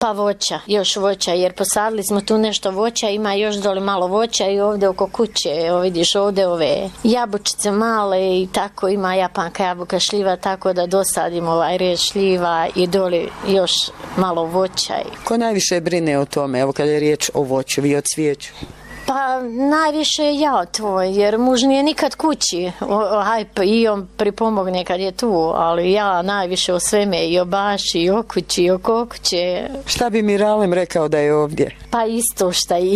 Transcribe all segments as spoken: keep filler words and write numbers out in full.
Pa voća, još voća, jer posadili smo tu nešto voća, ima još dole malo voća i ovdje oko kuće, evo vidiš ovdje ove jabučice male i tako ima japanka jabuka šljiva, tako da dosadimo ovaj red šljiva i dole još malo voća. Ko najviše brine o tome, evo kad je riječ o voću, vi o cvijeću? Pa najviše ja tvoj, jer muž nije nikad kući, haj, i on pripomogne kad je tu, ali ja najviše o sveme, i o baši, i o kući, i oko kuće. Šta bi Miralem rekao da je ovdje? Pa isto šta i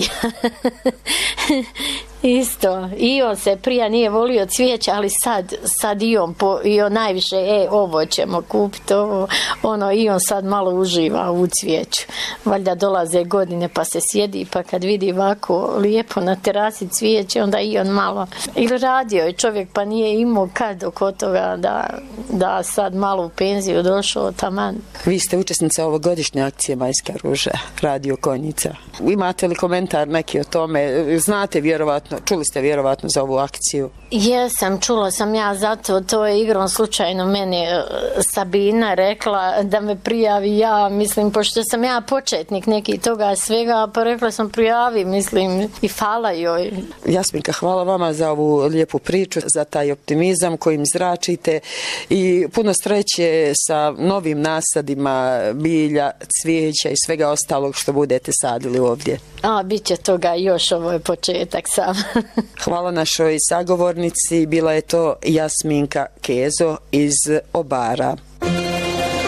isto. I on se prija nije volio cvijeća, ali sad, sad i on, po, i on najviše, e, ovo ćemo kupiti, ovo, ono, i on sad malo uživa u cvijeću. Valjda dolaze godine pa se sjedi, pa kad vidi ovako lijepo na terasi cvijeće, onda i on malo. Ili radio je čovjek, pa nije imao kad oko toga da, da sad malo u penziju došao taman. Vi ste učesnica ovogodišnje akcije Majska ruža, Radio Konjica. Imate li komentar neki o tome? Znate vjerovatno, čuli ste vjerovatno za ovu akciju? Jesam, čula sam ja zato, to je igrom slučajno meni Sabina rekla da me prijavi ja, mislim, pošto sam ja početnik neki toga svega, pa rekla sam prijavi, mislim, i hvala joj. Jasminka, hvala vama za ovu lijepu priču, za taj optimizam kojim zračite i puno sreće sa novim nasadima bilja, cvijeća i svega ostalog što budete sadili ovdje. A, bit će toga još, ovo je početak sam. Hvala našoj sagovornici, bila je to Jasminka Kezo iz Obara.